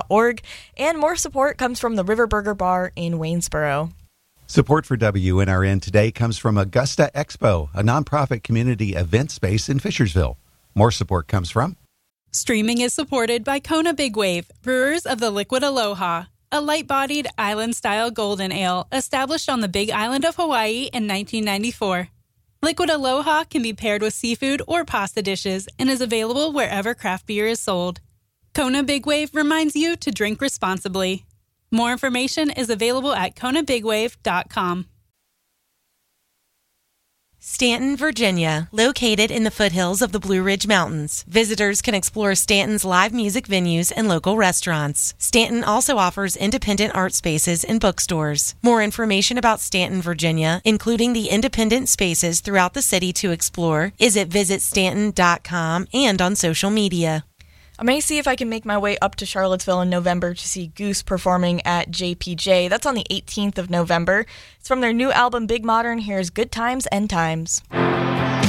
www.riverburgerbar.org. And more support comes from the River Burger Bar in Waynesboro. Support for WNRN today comes from Augusta Expo, a nonprofit community event space in Fishersville. More support comes from Streaming is supported by Kona Big Wave, brewers of the Liquid Aloha, a light-bodied island-style golden ale established on the Big Island of Hawaii in 1994. Liquid Aloha can be paired with seafood or pasta dishes and is available wherever craft beer is sold. Kona Big Wave reminds you to drink responsibly. More information is available at konabigwave.com. Stanton, Virginia, located in the foothills of the Blue Ridge Mountains. Visitors can explore Stanton's live music venues and local restaurants. Stanton also offers independent art spaces and bookstores. More information about Stanton, Virginia, including the independent spaces throughout the city to explore, is at visitstanton.com and on social media. I may see if I can make my way up to Charlottesville in November to see Goose performing at JPJ. That's on the 18th of November. It's from their new album, Big Modern. Here's Good Times, End Times.